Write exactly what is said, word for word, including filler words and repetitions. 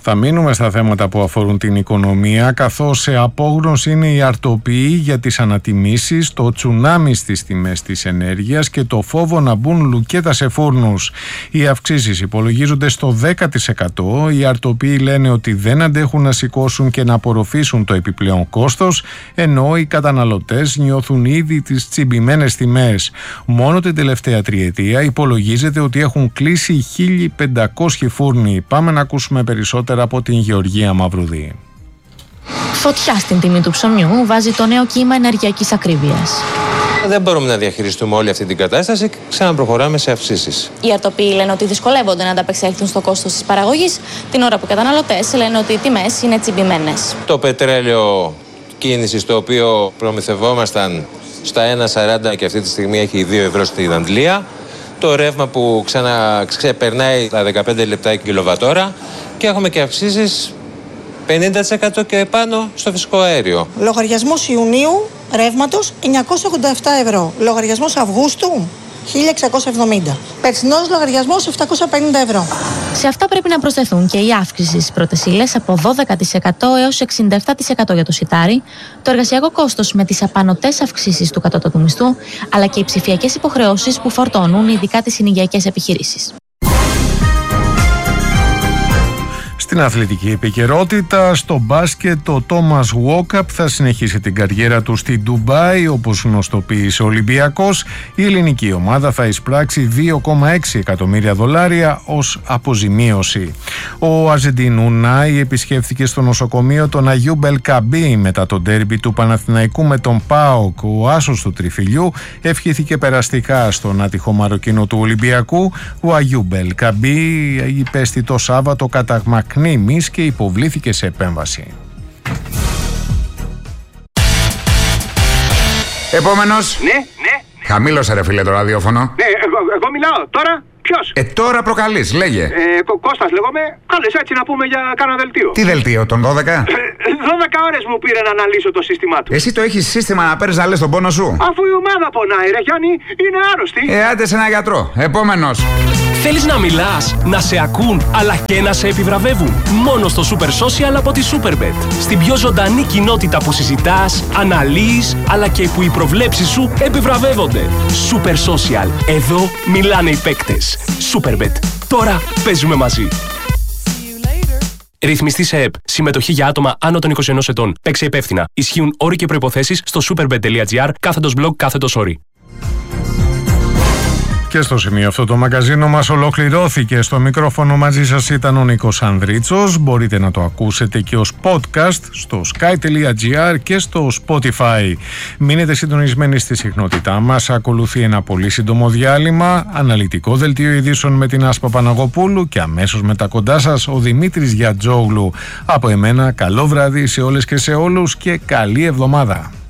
Θα μείνουμε στα θέματα που αφορούν την οικονομία, καθώς σε απόγνωση είναι οι αρτοποιοί για τις ανατιμήσεις, το τσουνάμι στις τιμές της ενέργειας και το φόβο να μπουν λουκέτα σε φούρνους. Οι αυξήσεις υπολογίζονται στο δέκα τοις εκατό. Οι αρτοποιοί λένε ότι δεν αντέχουν να σηκώσουν και να απορροφήσουν το επιπλέον κόστος, ενώ οι καταναλωτές νιώθουν ήδη τις τσιμπημένες τιμές. Μόνο την τελευταία τριετία υπολογίζεται ότι έχουν κλείσει χίλια πεντακόσιοι φούρνοι. Πάμε να ακούσουμε περισσότερα από την Γεωργία Μαυρουδή. Φωτιά στην τιμή του ψωμιού βάζει το νέο κύμα ενεργειακής ακρίβειας. Δεν μπορούμε να διαχειριστούμε όλη αυτή την κατάσταση και ξαναπροχωράμε σε αυξήσεις. Οι αρτοποιοί λένε ότι δυσκολεύονται να ανταπεξέλθουν στο κόστος της παραγωγής, την ώρα που οι καταναλωτές λένε ότι οι τιμές είναι τσιμπημένες. Το πετρέλαιο κίνησης, το οποίο προμηθευόμασταν στα ένα σαράντα και αυτή τη στιγμή έχει δύο ευρώ στην Αντλία. Το ρεύμα που ξαναξεπερνάει τα δεκαπέντε λεπτά κιλοβατόρα και έχουμε και αυξήσεις πενήντα τοις εκατό και πάνω στο φυσικό αέριο. Λογαριασμός Ιουνίου ρεύματος εννιακόσια ογδόντα επτά ευρώ. Λογαριασμός Αυγούστου χίλια εξακόσια εβδομήντα. Περσινός λογαριασμός επτακόσια πενήντα ευρώ. Σε αυτά πρέπει να προσθεθούν και η αύξηση στις πρώτες ύλες από δώδεκα τοις εκατό έως εξήντα επτά τοις εκατό για το σιτάρι, το εργασιακό κόστος με τις απανωτές αυξήσεις του κατώτατου μισθού, αλλά και οι ψηφιακές υποχρεώσεις που φορτώνουν ειδικά τις συνοικιακές επιχειρήσεις. Στην αθλητική επικαιρότητα, στο μπάσκετ, ο Τόμας Γουόκαπ θα συνεχίσει την καριέρα του στη Ντουμπάι, όπως γνωστοποίησε ο Ολυμπιακός. Η ελληνική ομάδα θα εισπράξει δύο κόμμα έξι εκατομμύρια δολάρια ως αποζημίωση. Ο Αζεντίν Ουνάι επισκέφθηκε στο νοσοκομείο των Αγίου Μπελκαμπή μετά το ντέρμπι του Παναθηναϊκού με τον ΠΑΟΚ. Ο άσος του τριφυλιού ευχήθηκε περαστικά στον άτυχο Μαροκίνο του Ολυμπιακού. Ο Αγίου Μπελκαμπή υπέστη το Σάββατο καταγμα μνήμης και υποβλήθηκε σε επέμβαση. Επόμενος. Ναι, ναι. Χαμήλωσε ρε φίλε το ραδιόφωνο. Ναι, εγώ, εγώ μιλάω. Τώρα ποιος? Ε, τώρα προκαλείς, λέγε. Ε, Κω- Κώστας λέγομαι. Κάλεσε έτσι να πούμε για κάνα δελτίο. Τι δελτίο, τον δώδεκα? Ε, δώδεκα ώρες μου πήρε να αναλύσω το σύστημά του. Εσύ το έχεις σύστημα να παίρνεις να λες τον πόνο σου? Αφού η ομάδα πονάει ρε Γιάννη, είναι άρρωστη. Ε, άντε σε ένα γιατρό. Επόμενος. Θέλεις να μιλάς, να σε ακούν, αλλά και να σε επιβραβεύουν? Μόνο στο Super Social από τη Superbet. Στην πιο ζωντανή κοινότητα που συζητάς, αναλύεις, αλλά και που οι προβλέψεις σου επιβραβεύονται. Super Social. Εδώ μιλάνε οι παίκτες. Superbet. Τώρα παίζουμε μαζί. Ρυθμιστή σε ΕΠ. Συμμετοχή για άτομα άνω των είκοσι ενός ετών. Παίξε υπεύθυνα. Ισχύουν όροι και προϋποθέσεις στο superbet.gr κάθετος blog κάθετος όροι. Και στο σημείο αυτό το μαγκαζίνο μας ολοκληρώθηκε. Στο μικρόφωνο μαζί σας ήταν ο Νίκος Ανδρίτσος. Μπορείτε να το ακούσετε και ως podcast στο sky.gr και στο Spotify. Μείνετε συντονισμένοι στη συχνότητά μας. Ακολουθεί ένα πολύ σύντομο διάλειμμα, αναλυτικό δελτίο ειδήσεων με την Άσπα Παναγοπούλου και αμέσως μετά κοντά σας ο Δημήτρης Γιατζόγλου. Από εμένα καλό βράδυ σε όλες και σε όλους και καλή εβδομάδα.